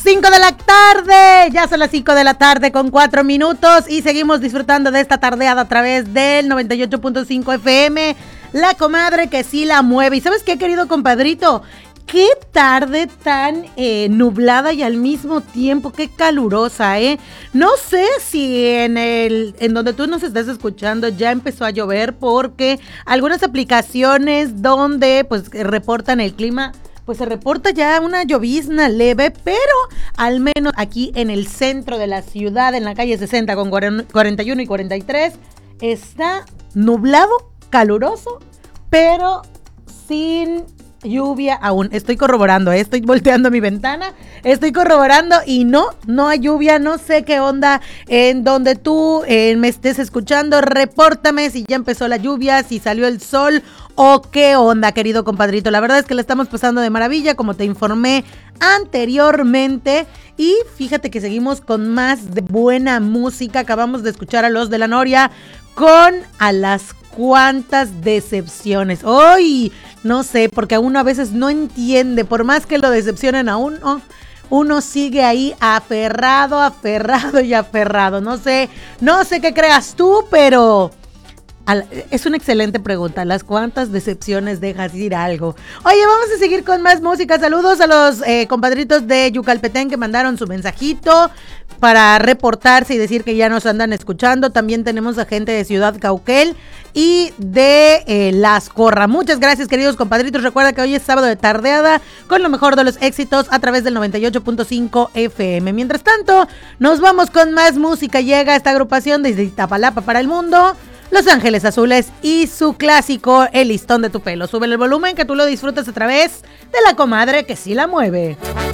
5 de la tarde, ya son las 5 de la tarde con 4 minutos y seguimos disfrutando de esta tardeada a través del 98.5 FM, La Comadre que sí la mueve. ¿Y sabes qué, querido compadrito? Qué tarde tan nublada y al mismo tiempo qué calurosa, ¿eh? No sé si en donde tú nos estás escuchando ya empezó a llover, porque algunas aplicaciones donde pues reportan el clima, pues se reporta ya una llovizna leve, pero al menos aquí en el centro de la ciudad, en la calle 60 con 41 y 43, está nublado, caluroso, pero sin lluvia aún. Estoy corroborando, estoy volteando mi ventana, estoy corroborando y no hay lluvia. No sé qué onda en donde tú me estés escuchando. Repórtame si ya empezó la lluvia, si salió el sol o qué onda, querido compadrito. La verdad es que la estamos pasando de maravilla, como te informé anteriormente. Y fíjate que seguimos con más de buena música. Acabamos de escuchar a Los de la Noria con A las cuantas decepciones. ¡Ay! No sé, porque uno a veces no entiende, por más que lo decepcionen a uno sigue ahí aferrado y aferrado. No sé qué creas tú, pero es una excelente pregunta. ¿Las cuántas decepciones dejas ir algo? Oye, vamos a seguir con más música. Saludos a los compadritos de Yucalpetén que mandaron su mensajito para reportarse y decir que ya nos andan escuchando. También tenemos a gente de Ciudad Cauquel y de Las Corra. Muchas gracias, queridos compadritos. Recuerda que hoy es sábado de tardeada con lo mejor de los éxitos a través del 98.5 FM. Mientras tanto, nos vamos con más música. Llega esta agrupación desde Iztapalapa para el mundo, Los Ángeles Azules, y su clásico El Listón de tu Pelo. Sube el volumen que tú lo disfrutas a través de La Comadre que sí la mueve.